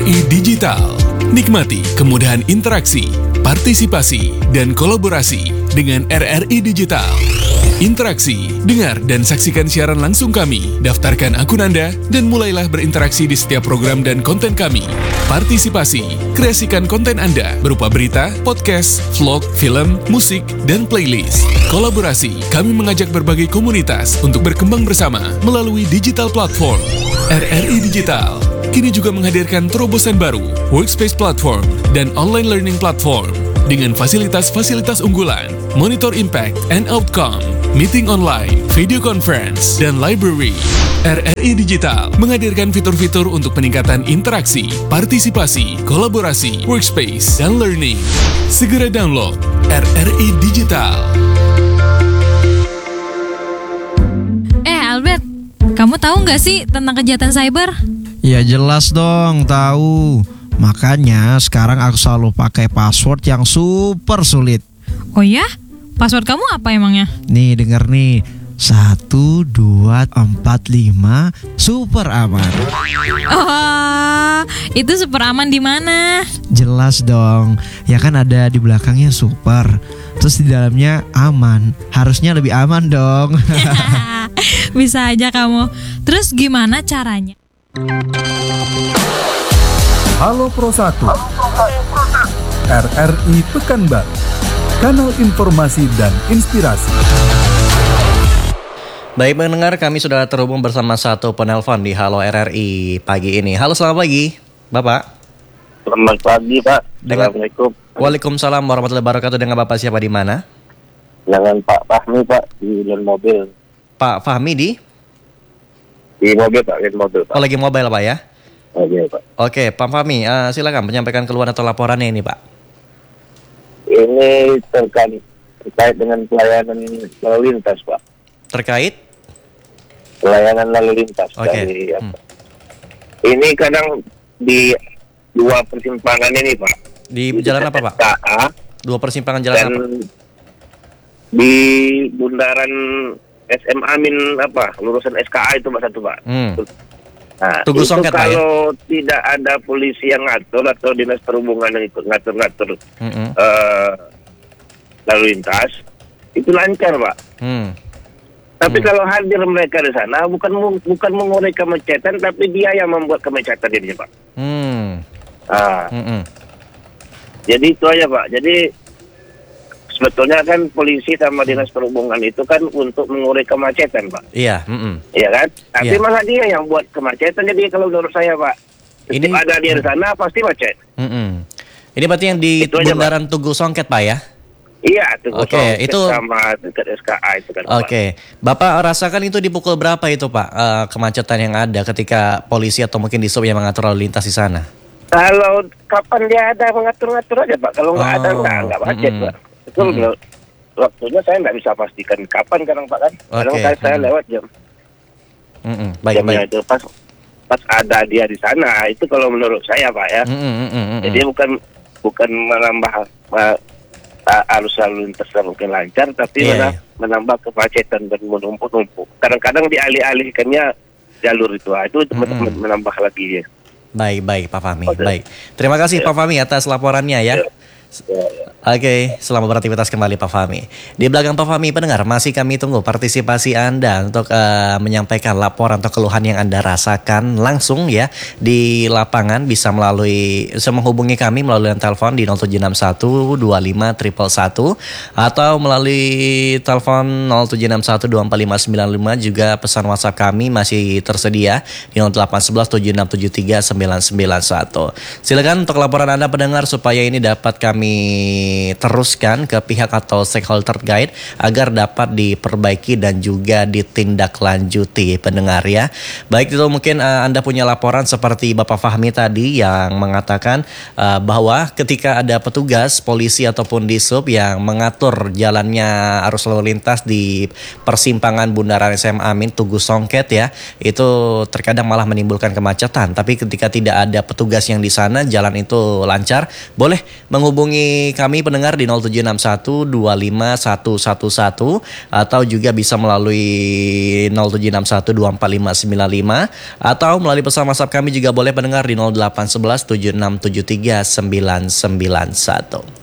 RRI Digital. Nikmati kemudahan interaksi, partisipasi, dan kolaborasi dengan RRI Digital. Interaksi, dengar dan saksikan siaran langsung kami, daftarkan akun Anda, dan mulailah berinteraksi di setiap program dan konten kami. Partisipasi, kreasikan konten Anda berupa berita, podcast, vlog, film, musik, dan playlist. Kolaborasi, kami mengajak berbagai komunitas untuk berkembang bersama melalui digital platform. RRI Digital kini juga menghadirkan terobosan baru, workspace platform, dan online learning platform dengan fasilitas-fasilitas unggulan, monitor impact and outcome, meeting online, video conference, dan library. RRI Digital menghadirkan fitur-fitur untuk peningkatan interaksi, partisipasi, kolaborasi, workspace, dan learning. Segera download RRI Digital. Albert, kamu tahu nggak sih tentang kejahatan cyber? Ya jelas dong, tahu. Makanya sekarang aku selalu pakai password yang super sulit. Oh ya? Password kamu apa emangnya? Nih denger nih, 1, 2, 4, 5, super aman. Oh, itu super aman di mana? Jelas dong, ya kan ada di belakangnya super, terus di dalamnya aman. Harusnya lebih aman dong. Bisa aja kamu. Terus gimana caranya? Halo Pro 1 RRI Pekanbaru, kanal informasi dan inspirasi. Baik pendengar, kami sudah terhubung bersama satu penelpon di Halo RRI pagi ini. Halo, selamat pagi Bapak. Selamat pagi Pak. Assalamualaikum. Waalaikumsalam warahmatullahi wabarakatuh. Dengan Bapak siapa di mana? Dengan Pak Fahmi Pak, di dalam mobil. Pak Fahmi di mobil Pak, di mobil Pak. Oh, lagi mobile Pak ya? Oh iya Pak. Oke, Pak Fahmi, silakan menyampaikan keluhan atau laporannya ini Pak. Ini terkait dengan pelayanan lalu lintas Pak. Terkait? Pelayanan lalu lintas. Oke. Dari Ini kadang di dua persimpangan ini Pak. Di jalan apa Pak? SKA. Dua persimpangan jalan Dan apa? di bundaran SMA lulusan SKA itu Pak satu Pak. Nah, Tugu itu Songket, Pak, ya? kalau tidak ada polisi yang ngatur atau dinas perhubungan yang ikut ngatur-ngatur lalu lintas, itu lancar Pak. Tapi kalau hadir mereka di sana bukan mengurai kemacetan, tapi dia yang membuat kemacetan jadinya Pak. Jadi itu aja Pak. Jadi sebetulnya kan polisi sama dinas perhubungan itu kan untuk mengurai kemacetan Pak. Iya. Iya kan? Tapi Iya. malah dia yang buat kemacetan. Jadi kalau menurut saya Pak, Ini ada dia di sana pasti macet. Ini berarti yang di Itu aja, bundaran Tugu Songket Pak ya? Iya, itu Oke, itu sama dekat SKA itu kan Pak. Oke, Bapak rasakan itu di pukul berapa itu Pak, kemacetan yang ada ketika polisi atau mungkin Dishub yang mengatur lalu lintas di sana? Kalau kapan dia ada mengatur-ngatur aja Pak. Kalau nggak ada nggak macet Pak. Itu waktunya saya nggak bisa pastikan kapan kadang Pak kan. Kadang saya lewat jam. Jamnya itu pas ada dia di sana, itu kalau menurut saya Pak ya. Jadi bukan menambah arus lalu lintas mungkin lancar, tapi menambah kemacetan dan menumpuk-numpuk. Kadang-kadang dialih-alihkannya jalur itu menambah lagi ya. Baik Pak Fahmi. Baik. Terima kasih Pak Fahmi atas laporannya ya. Oke, selamat beraktivitas kembali Pak Fahmi. Di belakang Pak Fahmi pendengar, masih kami tunggu partisipasi Anda untuk menyampaikan laporan atau keluhan yang Anda rasakan langsung ya di lapangan. Bisa menghubungi kami melalui telepon di 0761 25 111 atau melalui telepon 0761 245 95. Juga pesan WhatsApp kami masih tersedia di 0811 7673 991. Silakan untuk laporan Anda pendengar supaya ini dapat kami teruskan ke pihak atau stakeholder terkait agar dapat diperbaiki dan juga ditindaklanjuti pendengar ya. Baik, itu mungkin Anda punya laporan seperti Bapak Fahmi tadi yang mengatakan bahwa ketika ada petugas polisi ataupun Dishub yang mengatur jalannya arus lalu lintas di persimpangan bundaran SM Amin Tugu Songket ya, itu terkadang malah menimbulkan kemacetan. Tapi ketika tidak ada petugas yang di sana, jalan itu lancar, boleh menghubungi hubungi kami pendengar di 076125111 atau juga bisa melalui 076124595 atau melalui pesan WhatsApp kami juga boleh pendengar di 081176739991.